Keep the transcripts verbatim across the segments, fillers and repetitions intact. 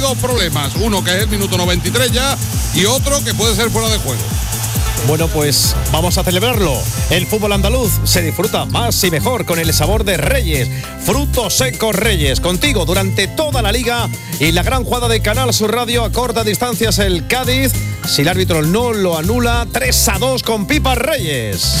dos problemas, uno que es el minuto noventa y tres ya y otro que puede ser fuera de juego. Bueno, pues vamos a celebrarlo. El fútbol andaluz se disfruta más y mejor con el sabor de Reyes. Frutos secos Reyes, contigo durante toda la liga y la gran jugada de Canal Sur Radio a corta distancias el Cádiz. Si el árbitro no lo anula, tres a dos con Pipa Reyes.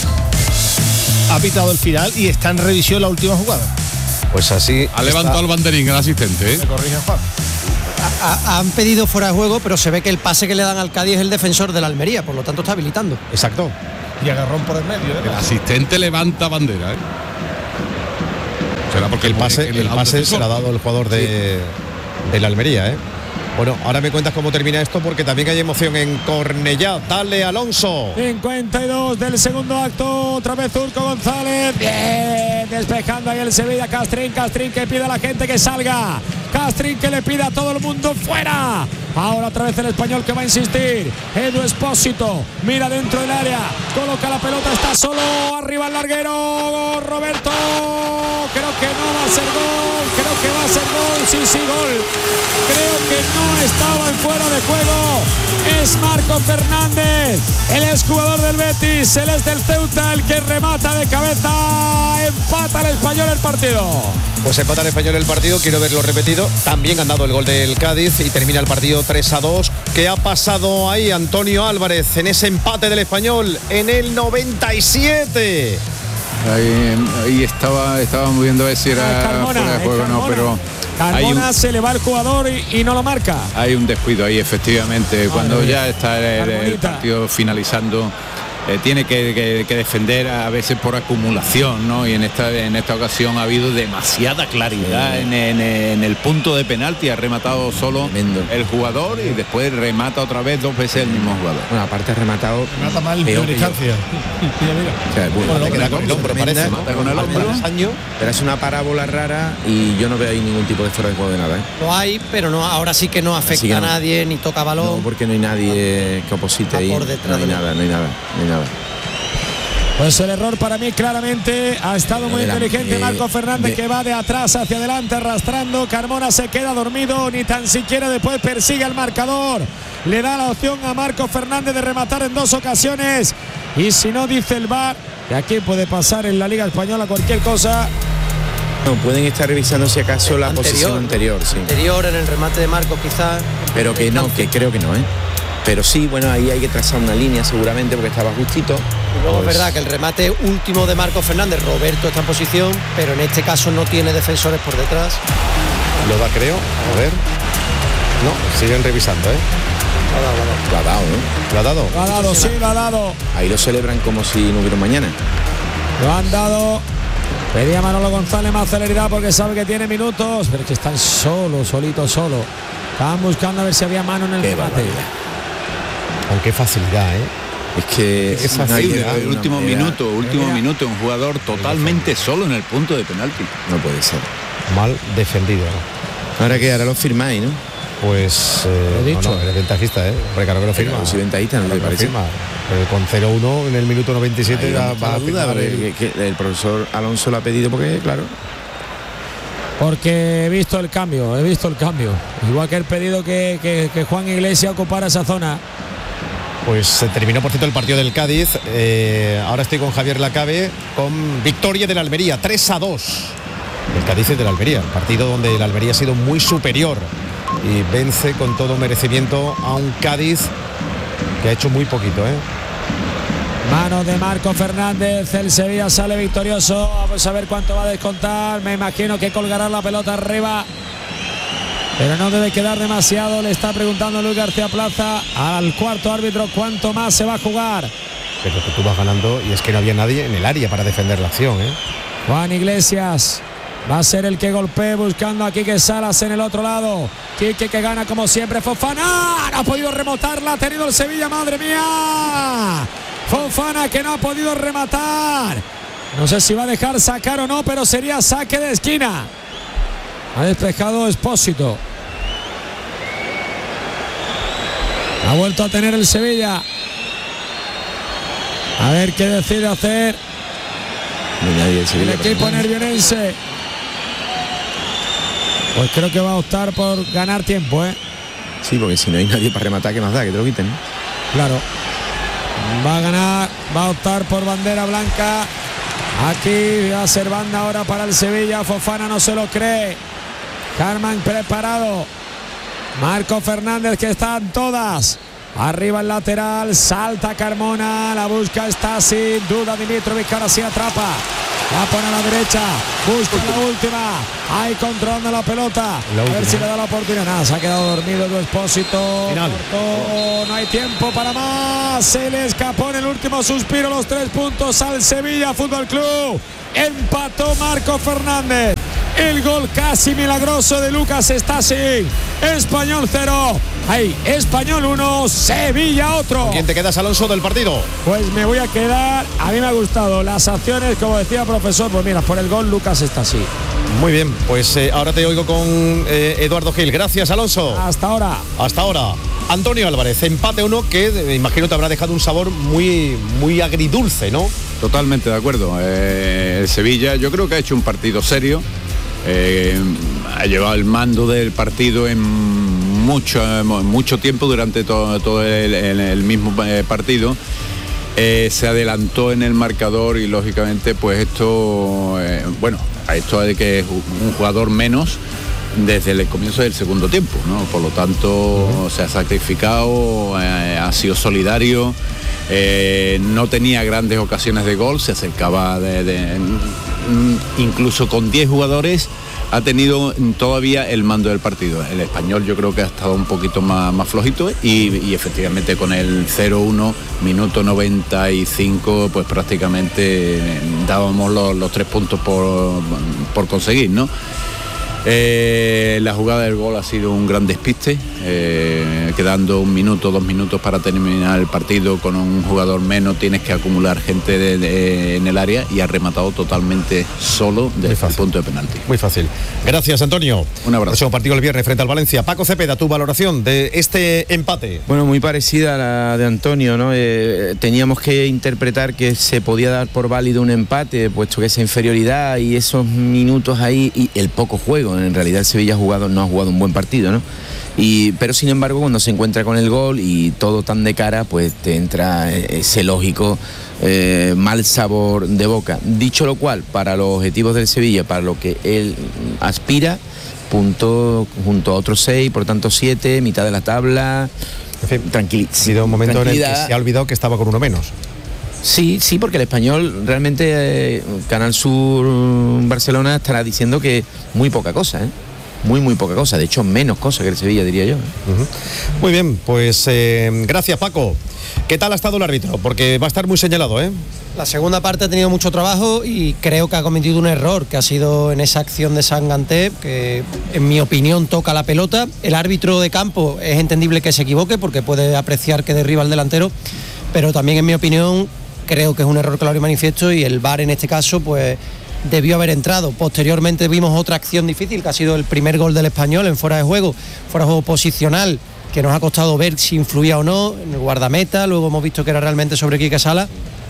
Ha pitado el final y está en revisión la última jugada. Pues así. Ha levantado el banderín el asistente, ¿eh? Me corrige Juan. Ha, han pedido fuera de juego, pero se ve que el pase que le dan al Cádiz es el defensor de la Almería, por lo tanto está habilitando. Exacto. Y agarrón por el medio, ¿eh? El asistente levanta bandera, ¿eh? Será porque el pase, el, el pase se lo ha dado el jugador de, sí. de la Almería, ¿eh? Bueno, ahora me cuentas cómo termina esto porque también hay emoción en Cornellá. Dale, Alonso. cincuenta y dos del segundo acto. Otra vez Urco González. Bien, despejando ahí el Sevilla. Castrín, Castrín que pide a la gente que salga. Castrín que le pide a todo el mundo fuera. Ahora otra vez el Español que va a insistir. Edu Espósito. Mira dentro del área. Coloca la pelota. Está solo. Arriba el larguero. Roberto. Creo que no va a ser gol. Creo que va a ser gol. Sí, sí, gol. Creo que no estaba en fuera de juego. Es Marco Fernández, el exjugador del Betis, él es del Ceuta, el que remata de cabeza. Empata el Español el partido. Pues empata el Español el partido, quiero verlo repetido. También han dado el gol del Cádiz y termina el partido tres a dos. ¿Qué ha pasado ahí, Antonio Álvarez, en ese empate del Español en el noventa y siete? Ahí, ahí estaba, estábamos viendo a ver si era Carmona, fuera de juego o no, pero Carmona un, se le va el jugador y, y no lo marca. Hay un descuido ahí, efectivamente. Madre cuando mía. ya está el, el partido finalizando, eh, tiene que, que, que defender a veces por acumulación, ¿no? Y en esta en esta ocasión ha habido demasiada claridad en, en, en el punto de penalti. Ha rematado solo Tremendo. el jugador y después remata otra vez dos veces el mismo jugador. Bueno, aparte ha rematado remata mal en primera instancia. O sea, bueno, bueno, queda con el hombro, parece, con el hombro, pero es una parábola rara y yo no veo ahí ningún tipo de fuera de juego de nada, ¿eh? Lo hay, pero no, ahora sí que no afecta sí que no. a nadie, ni toca balón. No, porque no hay nadie que oposite ahí. Por detrás no hay nada, no hay nada, no hay nada. Pues el error para mí claramente ha estado muy Adelante. inteligente Marco Fernández de... que va de atrás hacia adelante arrastrando. Carmona se queda dormido, ni tan siquiera después persigue al marcador. Le da la opción a Marco Fernández de rematar en dos ocasiones. Y si no, dice el V A R que aquí puede pasar en la Liga Española cualquier cosa. No, pueden estar revisando si acaso la anterior, posición anterior, sí. Anterior en el remate de Marcos quizás. Pero que no, que creo que no, ¿eh? Pero sí, bueno, ahí hay que trazar una línea seguramente porque estaba justito. Y luego pues... es verdad que el remate último de Marco Fernández, Roberto está en posición, pero en este caso no tiene defensores por detrás. Lo da, creo, a ver. No, siguen revisando, ¿eh? Lo ha dado, ¿no? Lo ha dado. Lo ha dado, sí, lo ha dado. Ahí lo celebran como si no hubiera mañana. Lo han dado. Pedía Manolo González más celeridad porque sabe que tiene minutos, pero es que están solo, solito, solo. Estaban buscando a ver si había mano en el remate. Con qué facilidad, ¿eh? Es que es facilidad. El último minuto, último minuto, un jugador totalmente solo en el punto de penalti. No puede ser. Mal defendido. Ahora que ahora lo firmáis, ¿no? Pues eh, lo he dicho. No, no, eres ventajista, ¿eh? Porque claro que lo firma. Claro, si ventajista no le parece. Pero con cero uno en el minuto noventa y siete va, va a duda, el... Que, que el profesor Alonso lo ha pedido porque, claro. Porque he visto el cambio, he visto el cambio. Igual que el pedido que, que, que Juan Iglesias ocupara esa zona. Pues se terminó, por cierto, el partido del Cádiz. Eh, ahora estoy con Javier Lacabe, con victoria de la Almería, tres a dos. El Cádiz es de la Almería, el partido donde la Almería ha sido muy superior y vence con todo merecimiento a un Cádiz que ha hecho muy poquito, ¿eh? Mano de Marco Fernández, el Sevilla sale victorioso. Vamos a ver cuánto va a descontar. Me imagino que colgará la pelota arriba, pero no debe quedar demasiado. Le está preguntando Luis García Plaza al cuarto árbitro cuánto más se va a jugar. Pero que tú vas ganando y es que no había nadie en el área para defender la acción, ¿eh? Juan Iglesias va a ser el que golpee buscando a Quique Salas en el otro lado. Quique que gana como siempre. Fofana no ha podido rematarla, ha tenido el Sevilla, madre mía. Fofana que no ha podido rematar. No sé si va a dejar sacar o no, pero sería saque de esquina. Ha despejado Espósito. Ha vuelto a tener el Sevilla. A ver qué decide hacer no nadie el, Sevilla, el equipo nervionense. Pues creo que va a optar por ganar tiempo, ¿eh? Sí, porque si no hay nadie para rematar, ¿qué más da? Que te lo quiten, ¿no? Claro. Va a ganar, va a optar por bandera blanca. Aquí va a ser banda ahora para el Sevilla. Fofana no se lo cree. Carman preparado. Marco Fernández, que están todas. Arriba el lateral, salta Carmona, la busca Stasi, duda Dimitrovic, que ahora sí atrapa. La pone a la derecha, busca la última, ahí controlando la pelota. La a ver si le da la oportunidad. Nada, se ha quedado dormido tu Expósito. Cortó, no hay tiempo para más. Se le escapó en el último suspiro los tres puntos al Sevilla Fútbol Club. Empató Marco Fernández. El gol casi milagroso de Lucas Stasi. Español cero. Ahí, Español uno, Sevilla otro. ¿Quién te quedas, Alonso, del partido? Pues me voy a quedar, a mí me ha gustado las acciones, como decía profesor, pues mira, por el gol Lucas Stasi. Muy bien, pues eh, ahora te oigo con eh, Eduardo Gil. Gracias, Alonso. Hasta ahora. Hasta ahora. Antonio Álvarez, empate uno que me imagino te habrá dejado un sabor muy, muy agridulce, ¿no? Totalmente de acuerdo. Eh, el Sevilla yo creo que ha hecho un partido serio. Eh, ha llevado el mando del partido en mucho, mucho tiempo durante todo, todo el, el, el mismo partido. Eh, se adelantó en el marcador y lógicamente pues esto, eh, bueno, a esto de que es un jugador menos desde el comienzo del segundo tiempo, ¿no? Por lo tanto, uh-huh. se ha sacrificado, eh, ha sido solidario, eh, no tenía grandes ocasiones de gol, se acercaba de, de, incluso con diez jugadores, ha tenido todavía el mando del partido. El Español yo creo que ha estado un poquito más, más flojito y, y efectivamente con el cero uno, minuto noventa y cinco, pues prácticamente dábamos los, los tres puntos por, por conseguir, ¿no? Eh, la jugada del gol ha sido un gran despiste, eh, quedando un minuto, dos minutos para terminar el partido con un jugador menos, tienes que acumular gente de, de, en el área y ha rematado totalmente solo desde el punto de penalti. Muy fácil. Gracias, Antonio. Un abrazo. Próximo partido el viernes frente al Valencia. Paco Cepeda, tu valoración de este empate. Bueno, muy parecida a la de Antonio, ¿no? Eh, teníamos que interpretar que se podía dar por válido un empate, puesto que esa inferioridad y esos minutos ahí y el poco juego. En realidad el Sevilla ha jugado, no ha jugado un buen partido, ¿no? Y, pero sin embargo cuando se encuentra con el gol y todo tan de cara, pues te entra ese lógico eh, mal sabor de boca. Dicho lo cual, para los objetivos del Sevilla, para lo que él aspira, punto junto a otros seis, por tanto siete, mitad de la tabla, en fin, tranquilidad. Ha sido un momento en el que se ha olvidado que estaba con uno menos. Sí, sí, porque el Español realmente, eh, Canal Sur Barcelona estará diciendo que muy poca cosa, ¿eh? Muy, muy poca cosa. De hecho, menos cosa que el Sevilla, diría yo. Uh-huh. Muy bien, pues eh, gracias, Paco. ¿Qué tal ha estado el árbitro? Porque va a estar muy señalado, ¿eh? La segunda parte ha tenido mucho trabajo y creo que ha cometido un error, que ha sido en esa acción de Sanganté, que en mi opinión toca la pelota. El árbitro de campo es entendible que se equivoque porque puede apreciar que derriba al delantero, pero también en mi opinión creo que es un error claro y manifiesto y el V A R en este caso pues debió haber entrado. Posteriormente vimos otra acción difícil que ha sido el primer gol del Español en fuera de juego, fuera de juego posicional, que nos ha costado ver si influía o no en el guardameta. Luego hemos visto que era realmente sobre Quique Sala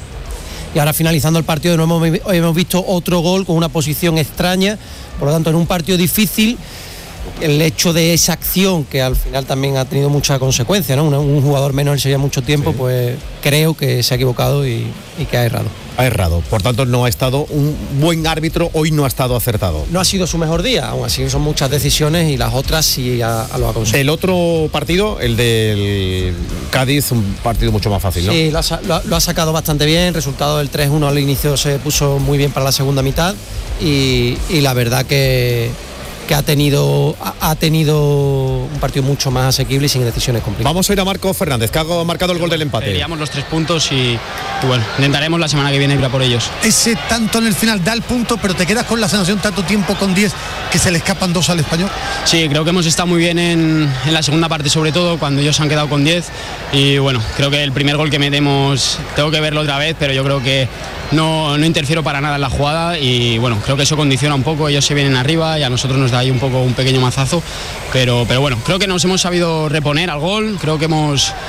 y ahora finalizando el partido de nuevo hemos visto otro gol con una posición extraña. Por lo tanto, en un partido difícil, el hecho de esa acción que al final también ha tenido mucha consecuencia, ¿no? Un, un jugador menos se lleva mucho tiempo, sí. Pues creo que se ha equivocado y, y que ha errado. Ha errado, por tanto no ha estado un buen árbitro, hoy no ha estado acertado. No ha sido su mejor día, aún así son muchas decisiones y las otras sí a, a lo ha conseguido. El otro partido, el del Cádiz, un partido mucho más fácil, ¿no? Sí, lo ha, lo, lo ha sacado bastante bien, el resultado del tres uno al inicio se puso muy bien para la segunda mitad y, y la verdad que que ha tenido ha tenido un partido mucho más asequible y sin decisiones complicadas. Vamos a ir a Marco Fernández, que ha marcado el gol del empate. Queríamos los tres puntos y, y bueno, intentaremos la semana que viene ir a por ellos. Ese tanto en el final da el punto, pero te quedas con la sensación tanto tiempo con diez que se le escapan dos al Español. Sí, creo que hemos estado muy bien en, en la segunda parte, sobre todo cuando ellos se han quedado con diez y bueno, creo que el primer gol que metemos tengo que verlo otra vez, pero yo creo que no, no interfiero para nada en la jugada y bueno, creo que eso condiciona un poco, ellos se vienen arriba y a nosotros nos da ahí un poco un pequeño mazazo, pero, pero bueno, creo que nos hemos sabido reponer al gol, creo que hemos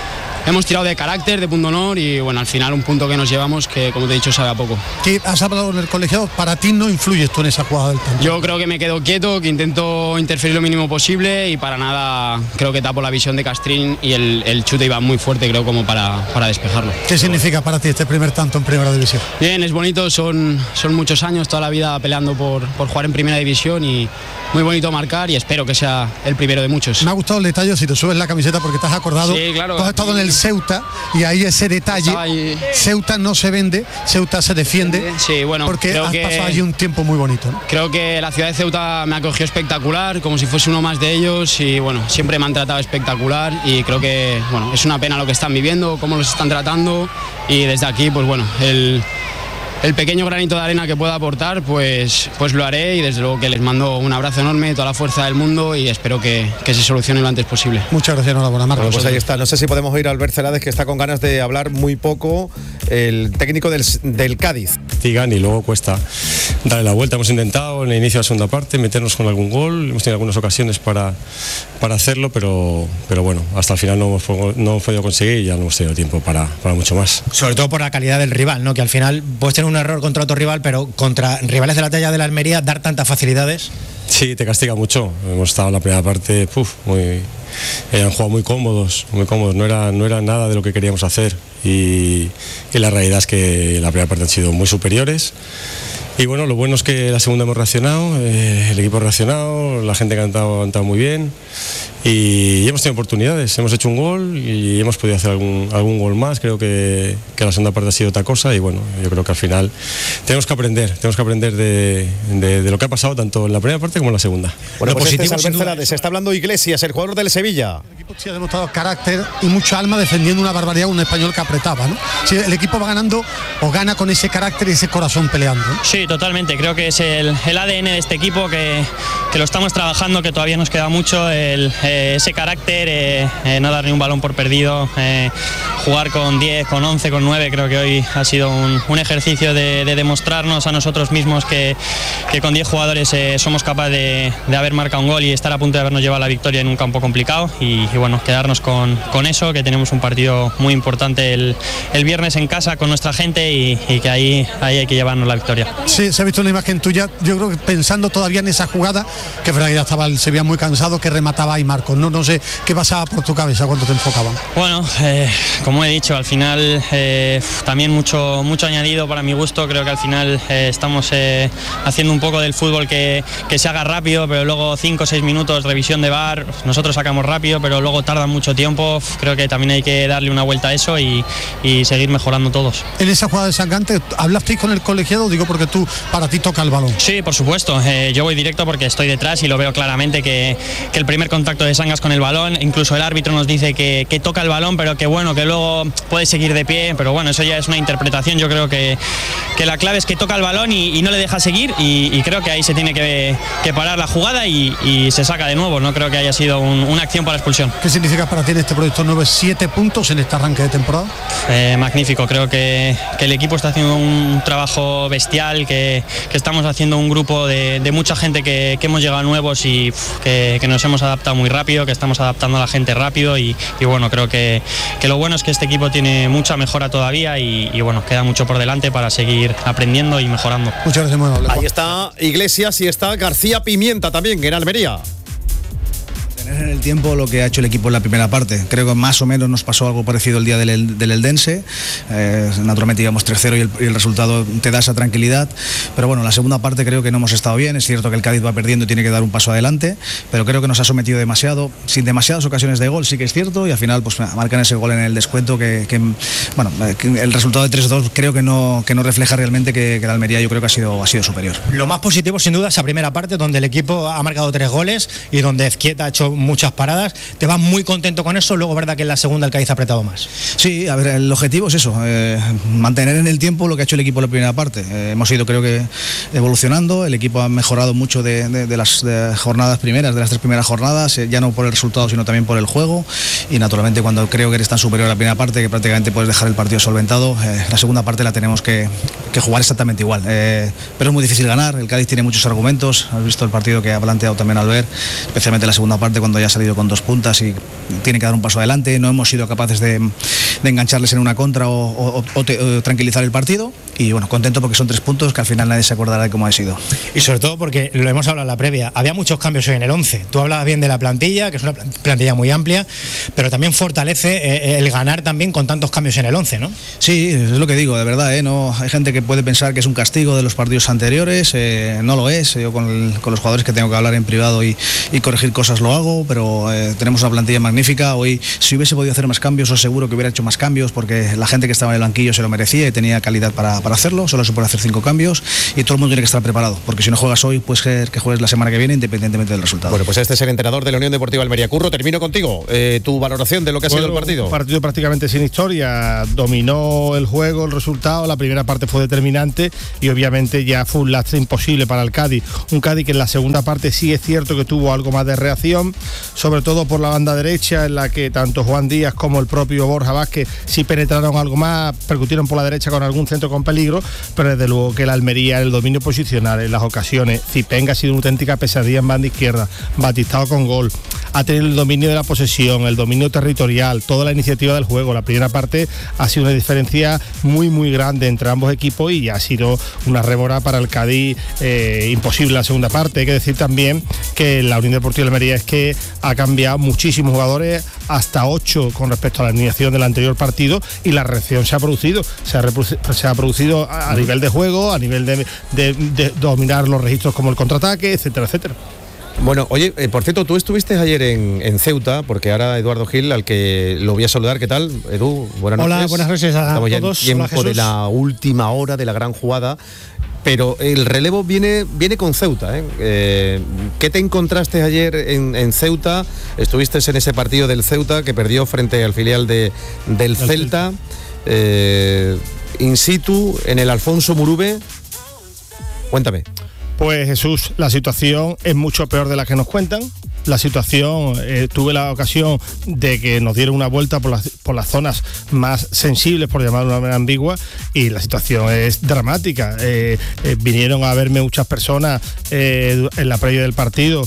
hemos tirado de carácter, de punto honor y bueno, al final un punto que nos llevamos que, como te he dicho, sabe a poco. ¿Qué has hablado en el colegiado? Para ti no influyes tú en esa jugada del tanto. Yo creo que me quedo quieto, que intento interferir lo mínimo posible y para nada creo que tapo la visión de Castrín y el, el chute iba muy fuerte, creo, como para, para despejarlo. ¿Qué significa para ti este primer tanto en primera división? Bien, es bonito, son, son muchos años, toda la vida peleando por, por jugar en primera división y muy bonito marcar y espero que sea el primero de muchos. Me ha gustado el detalle, si te subes la camiseta porque te has acordado, sí, claro, tú has estado en el Ceuta y ahí ese detalle, ahí. Ceuta no se vende, Ceuta se defiende, sí, bueno, porque creo has que, pasado allí un tiempo muy bonito, ¿no? Creo que la ciudad de Ceuta me acogió espectacular, como si fuese uno más de ellos y bueno, siempre me han tratado espectacular y creo que bueno, es una pena lo que están viviendo, cómo los están tratando y desde aquí pues bueno, el... el pequeño granito de arena que pueda aportar, pues, pues lo haré y desde luego que les mando un abrazo enorme, toda la fuerza del mundo y espero que, que se solucione lo antes posible. Muchas gracias, enhorabuena, Marcos. Bueno, pues ahí está. No sé si podemos oír a Albert Celades, que está con ganas de hablar muy poco, el técnico del, del Cádiz. Sigan y luego cuesta darle la vuelta. Hemos intentado en el inicio de la segunda parte meternos con algún gol, hemos tenido algunas ocasiones para, para hacerlo, pero, pero bueno, hasta el final no hemos, no hemos podido conseguir y ya no hemos tenido tiempo para, para mucho más. Sobre todo por la calidad del rival, ¿no? Que al final puedes tener un error contra otro rival, pero contra rivales de la talla de la Almería dar tantas facilidades. Sí, te castiga mucho. Hemos estado en la primera parte, puf, muy, eh, han jugado muy cómodos, muy cómodos. No era, no era nada de lo que queríamos hacer y, y la realidad es que la primera parte han sido muy superiores. Y bueno, lo bueno es que la segunda hemos reaccionado, eh, el equipo ha reaccionado, la gente ha cantado, ha cantado muy bien y hemos tenido oportunidades, hemos hecho un gol y hemos podido hacer algún, algún gol más. Creo que, que la segunda parte ha sido otra cosa y bueno, yo creo que al final tenemos que aprender, tenemos que aprender de, de, de lo que ha pasado tanto en la primera parte como en la segunda. Bueno, pues este es Albert Celades, se está hablando Iglesias, el jugador del Sevilla. El equipo sí ha demostrado carácter y mucha alma defendiendo una barbaridad, un español que apretaba, ¿no? Sí, el equipo va ganando o gana con ese carácter y ese corazón peleando, ¿no? Sí, totalmente, creo que es el, el A D N de este equipo que, que lo estamos trabajando, que todavía nos queda mucho, el, eh, ese carácter, eh, eh, no dar ni un balón por perdido, eh, jugar con diez, con once, con nueve, creo que hoy ha sido un, un ejercicio de, de demostrarnos a nosotros mismos que, que con diez jugadores eh, somos capaces de, de haber marcado un gol y estar a punto de habernos llevado la victoria en un campo complicado y, y bueno, quedarnos con, con eso, que tenemos un partido muy importante el, el viernes en casa con nuestra gente y, y que ahí, ahí hay que llevarnos la victoria. Sí, se ha visto una imagen tuya, yo creo que pensando todavía en esa jugada, que en realidad estaba el Sevilla muy cansado, que remataba y Marcos, no, no sé qué pasaba por tu cabeza cuando te enfocaban. Bueno, eh, como he dicho, al final eh, también mucho, mucho añadido para mi gusto, creo que al final eh, estamos eh, haciendo un poco del fútbol que, que se haga rápido, pero luego cinco o seis minutos, revisión de V A R, nosotros sacamos rápido, pero luego tarda mucho tiempo, creo que también hay que darle una vuelta a eso y, y seguir mejorando todos. En esa jugada de Sangante, ¿hablasteis con el colegiado? Digo porque tú, para ti toca el balón. Sí, por supuesto, eh, yo voy directo porque estoy detrás y lo veo claramente que, que el primer contacto de Sangas con el balón, incluso el árbitro nos dice que, que toca el balón, pero que bueno, que luego puede seguir de pie, pero bueno, eso ya es una interpretación, yo creo que, que la clave es que toca el balón y, y no le deja seguir y, y creo que ahí se tiene que, que parar la jugada y, y se saca de nuevo, no creo que haya sido un, una acción para expulsión. ¿Qué significa para ti en este proyecto nueve, siete puntos en este arranque de temporada? Eh, magnífico, creo que, que el equipo está haciendo un trabajo bestial, que, que estamos haciendo un grupo de, de mucha gente que, que hemos llegado nuevos y uf, que, que nos hemos adaptado muy rápido, que estamos adaptando a la gente rápido y, y bueno, creo que, que lo bueno es que este equipo tiene mucha mejora todavía y, y bueno, queda mucho por delante para seguir aprendiendo y mejorando. Muchas gracias, muy amable. Ahí está Iglesias y está García Pimienta también en Almería. En el tiempo lo que ha hecho el equipo en la primera parte. Creo que más o menos nos pasó algo parecido el día del, del Eldense. Eh, naturalmente íbamos tres cero y el, y el resultado te da esa tranquilidad. Pero bueno, la segunda parte creo que no hemos estado bien. Es cierto que el Cádiz va perdiendo y tiene que dar un paso adelante, pero creo que nos ha sometido demasiado, sin demasiadas ocasiones de gol, sí que es cierto, y al final pues marcan ese gol en el descuento que, que bueno, que el resultado de tres dos creo que no, que no refleja realmente que, que la Almería yo creo que ha sido, ha sido superior. Lo más positivo sin duda esa primera parte donde el equipo ha marcado tres goles y donde Ezquieta ha hecho muchas paradas, te vas muy contento con eso, luego verdad que en la segunda el Cádiz ha apretado más. Sí, a ver, el objetivo es eso, eh, mantener en el tiempo lo que ha hecho el equipo en la primera parte. Eh, hemos ido creo que evolucionando, el equipo ha mejorado mucho de, de, de las de jornadas primeras, de las tres primeras jornadas, eh, ya no por el resultado sino también por el juego y naturalmente cuando creo que eres tan superior a la primera parte que prácticamente puedes dejar el partido solventado, eh, la segunda parte la tenemos que, que jugar exactamente igual, eh, pero es muy difícil ganar, el Cádiz tiene muchos argumentos, has visto el partido que ha planteado también Albert, especialmente la segunda parte cuando ya ha salido con dos puntas y tiene que dar un paso adelante. No hemos sido capaces de, de engancharles en una contra o, o, o, te, o tranquilizar el partido. Y bueno, contento porque son tres puntos que al final nadie se acordará de cómo ha sido. Y sobre todo porque, lo hemos hablado en la previa, había muchos cambios hoy en el once. Tú hablabas bien de la plantilla, que es una plantilla muy amplia, pero también fortalece eh, el ganar también con tantos cambios en el once, ¿no? Sí, es lo que digo, de verdad, ¿eh? No, hay gente que puede pensar que es un castigo de los partidos anteriores, eh, no lo es. Yo con, el, con los jugadores que tengo que hablar en privado y, y corregir cosas lo hago, pero eh, tenemos una plantilla magnífica. Hoy, si hubiese podido hacer más cambios, os seguro que hubiera hecho más cambios, porque la gente que estaba en el banquillo se lo merecía y tenía calidad para, para hacerlo. Solo se puede hacer cinco cambios y todo el mundo tiene que estar preparado, porque si no juegas hoy, pues que, que juegues la semana que viene, independientemente del resultado. Bueno, pues este es el entrenador de la Unión Deportiva Almería. Curro, termino contigo. Eh, tu valoración de lo que ha bueno, sido el partido. Un partido prácticamente sin historia. Dominó el juego, el resultado. La primera parte fue determinante y obviamente ya fue un lastre imposible para el Cádiz. Un Cádiz que en la segunda parte sí es cierto que tuvo algo más de reacción, sobre todo por la banda derecha, en la que tanto Juan Díaz como el propio Borja Vázquez sí penetraron algo más, percutieron por la derecha con algún centro con peligro, pero desde luego que el Almería, el dominio posicional en las ocasiones, Zipenga ha sido una auténtica pesadilla en banda izquierda, Batistao con gol, ha tenido el dominio de la posesión, el dominio territorial, toda la iniciativa del juego. La primera parte ha sido una diferencia muy muy grande entre ambos equipos y ha sido una rémora para el Cádiz eh, imposible la segunda parte. Hay que decir también que la Unión Deportiva de Almería es que ha cambiado muchísimos jugadores, hasta ocho con respecto a la alineación del anterior partido, y la reacción se ha producido, se ha, se ha producido a, a nivel de juego, a nivel de, de, de dominar los registros como el contraataque, etcétera, etcétera. Bueno, oye, eh, por cierto, tú estuviste ayer en, en Ceuta, porque ahora Eduardo Gil, al que lo voy a saludar. ¿Qué tal, Edu? Buenas noches. Hola, buenas noches a Estamos todos. Ya en tiempo de la última hora de la gran jugada, pero el relevo viene, viene con Ceuta, ¿eh? Eh, ¿Qué te encontraste ayer en, en Ceuta? Estuviste en ese partido del Ceuta que perdió frente al filial de, del Celta, eh, in situ, en el Alfonso Murube. Cuéntame. Pues Jesús, la situación es mucho peor de la que nos cuentan. La situación, eh, tuve la ocasión de que nos dieron una vuelta por las, por las zonas más sensibles, por llamarlo de una manera ambigua, y la situación es dramática. Eh, eh, vinieron a verme muchas personas eh, en la previa del partido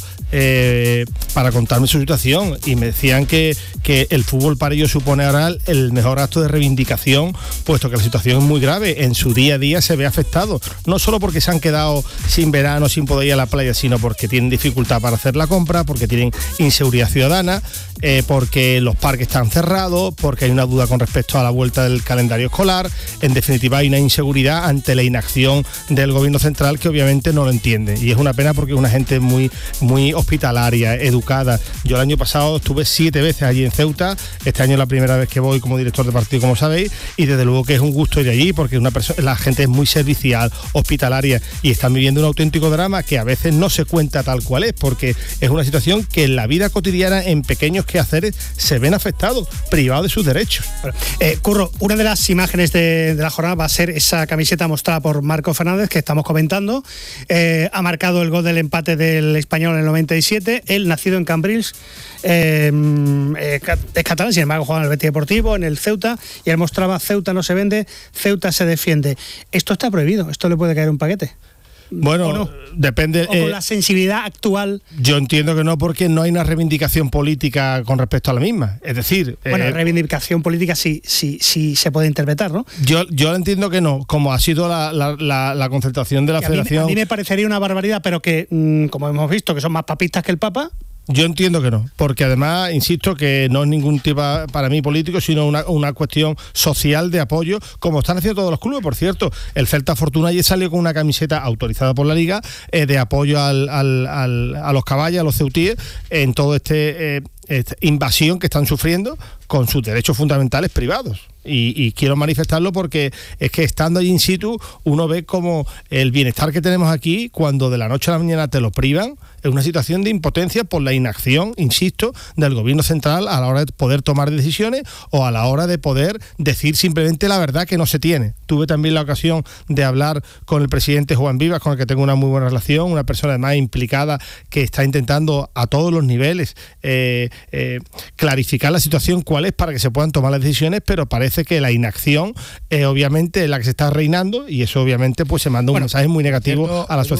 eh, para contarme su situación, y me decían que, que el fútbol para ellos supone ahora el mejor acto de reivindicación, puesto que la situación es muy grave. En su día a día se ve afectado, no solo porque se han quedado sin verano, sin poder ir a la playa, sino porque tienen dificultad para hacer la compra, porque tienen inseguridad ciudadana, eh, porque los parques están cerrados, porque hay una duda con respecto a la vuelta del calendario escolar. En definitiva, hay una inseguridad ante la inacción del gobierno central, que obviamente no lo entiende, y es una pena porque es una gente muy, muy hospitalaria, educada. Yo el año pasado estuve siete veces allí en Ceuta, este año es la primera vez que voy como director de partido, como sabéis, y desde luego que es un gusto ir allí, porque una persona, la gente es muy servicial, hospitalaria, y están viviendo un auténtico drama que a veces no se cuenta tal cual es, porque es una situación que en la vida cotidiana, en pequeños quehaceres, se ven afectados, privados de sus derechos. Eh, Curro, una de las imágenes de, de la jornada va a ser esa camiseta mostrada por Marco Fernández, que estamos comentando. Eh, ha marcado el gol del empate del Español en el noventa y siete. Él, nacido en Cambrils, eh, eh, es catalán, sin embargo juega en el Betis Deportivo, en el Ceuta, y él mostraba: Ceuta no se vende, Ceuta se defiende. Esto está prohibido, esto le puede caer un paquete. Bueno, no? depende. O con eh, la sensibilidad actual. Yo entiendo que no, porque no hay una reivindicación política con respecto a la misma. Es decir, bueno, eh, reivindicación política sí, sí, sí se puede interpretar, ¿no? Yo, yo entiendo que no, como ha sido la, la, la, la concentración de la y Federación. A mí, a mí me parecería una barbaridad, pero que, mmm, como hemos visto, que son más papistas que el Papa. Yo entiendo que no, porque además, insisto, que no es ningún tipo para mí político, sino una, una cuestión social de apoyo, como están haciendo todos los clubes. Por cierto, el Celta Fortuna ayer salió con una camiseta autorizada por la Liga eh, de apoyo al, al, al, a los caballos, a los ceutíes, en todo este... Eh, esta invasión que están sufriendo con sus derechos fundamentales privados. Y, y quiero manifestarlo porque es que estando allí in situ uno ve como el bienestar que tenemos aquí, cuando de la noche a la mañana te lo privan, es una situación de impotencia por la inacción, insisto, del gobierno central a la hora de poder tomar decisiones o a la hora de poder decir simplemente la verdad que no se tiene. Tuve también la ocasión de hablar con el presidente Juan Vivas, con el que tengo una muy buena relación, una persona además implicada que está intentando a todos los niveles eh, eh, clarificar la situación cuál es para que se puedan tomar las decisiones, pero parece que la inacción es obviamente la que se está reinando, y eso obviamente pues se manda un bueno, mensaje muy negativo cierto, a la sociedad.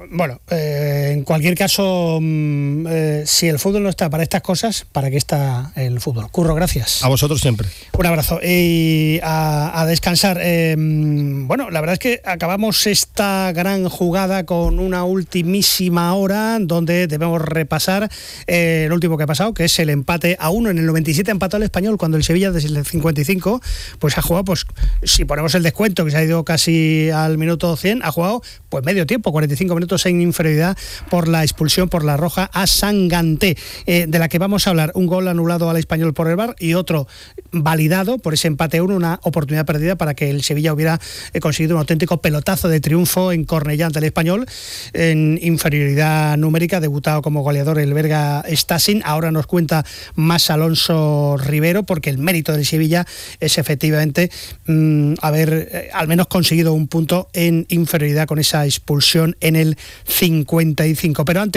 Bueno, eh, en cualquier caso, mmm, eh, si el fútbol no está para estas cosas, ¿para qué está el fútbol? Curro, gracias. A vosotros siempre. Un abrazo y a, a descansar. Eh, bueno, la verdad es que acabamos esta gran jugada con una ultimísima hora donde debemos repasar eh, el último que ha pasado, que es el empate a uno. En el noventa y siete empató el Español cuando el Sevilla desde el cincuenta y cinco pues ha jugado, pues si ponemos el descuento que se ha ido casi al minuto cien, ha jugado pues medio tiempo, cuarenta y cinco minutos en inferioridad por la expulsión por la roja a Sanganté, eh, de la que vamos a hablar. Un gol anulado al Español por el V A R y otro validado por ese empate a uno, una oportunidad perdida para que el Sevilla hubiera eh, conseguido un auténtico pelotazo de triunfo en Cornellá ante el Español en inferioridad numérica. Debutado como goleador el belga Stasin. Ahora nos cuenta más Alonso Rivero, porque el mérito del Sevilla es efectivamente mmm, haber eh, al menos conseguido un punto en inferioridad con esa expulsión en el cincuenta y cinco. Pero antes